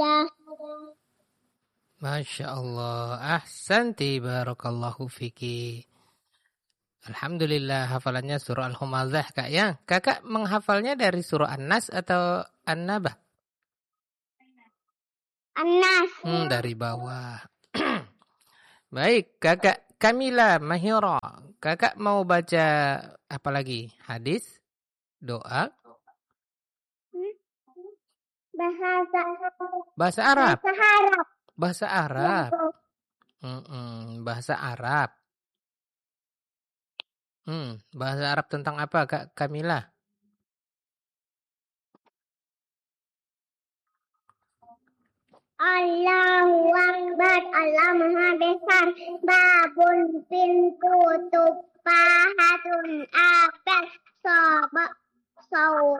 Masya Allah. Ahsanti barakallahu fiki. Alhamdulillah hafalannya surah Al-Humazah Kak ya. Kakak menghafalnya dari surah An-Nas atau An-Naba? An-Nas. Dari bawah. Baik, Kakak Kamila Mahira. Kakak mau baca apa lagi? Hadis? Doa? Bahasa Arab. Bahasa Arab. Bahasa Arab. Bahasa Arab tentang apa Kak Kamila? Allahu Akbar, Allah Maha Besar. Babun pintu tupahatun akbar.